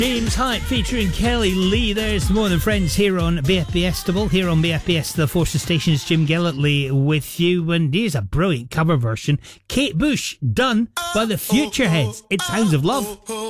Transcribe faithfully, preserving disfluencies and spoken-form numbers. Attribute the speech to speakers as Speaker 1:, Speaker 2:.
Speaker 1: James Hype featuring Kelly Lee. There's More Than Friends here on B F B Estival. Here on B F B S, the Forces Stations, Jim Gilletly with you. And here's a brilliant cover version. Kate Bush, done by the Future Heads. It's Sounds of Love.